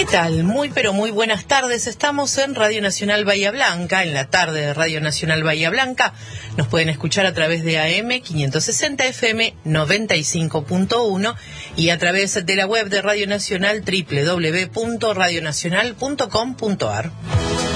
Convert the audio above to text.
¿Qué tal? Muy pero muy buenas tardes. Estamos en Radio Nacional Bahía Blanca, en la tarde de Radio Nacional Bahía Blanca. Nos pueden escuchar a través de AM 560 FM 95.1 y a través de la web de Radio Nacional www.radionacional.com.ar.